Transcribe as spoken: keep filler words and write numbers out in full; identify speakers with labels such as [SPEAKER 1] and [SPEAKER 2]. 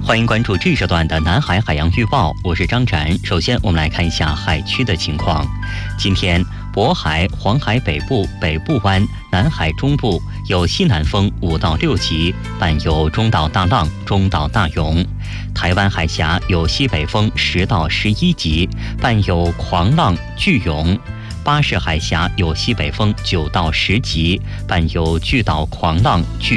[SPEAKER 1] 欢迎关注这时段的南海海洋预报，我是张展。首先，我们来看一下海区的情况。今天，渤海、黄海北部、北部湾、南海中部有西南风五到六级，伴有中到大浪、中到大涌；台湾海峡有西北风十到十一级，伴有狂浪、巨涌；巴士海峡有西北风九到十级，伴有巨到狂浪、巨